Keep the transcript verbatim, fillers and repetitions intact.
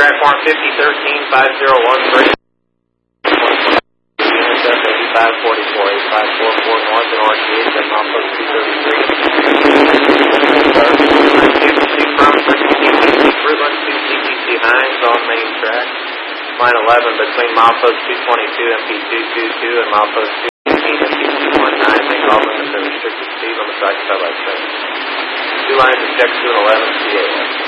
Track one fifty thirteen five zero one three. Intercept eighty-five forty-four, eighty-five forty-four north and R T H at milepost two thirty-three. From Fruit Lunch two C T C Hines on main track. Line eleven between milepost two twenty-two M P two twenty-two and milepost two eighteen M P two nineteen. Make all limits at restricted speed on the track side by train. Two lines of check two and eleven C A S.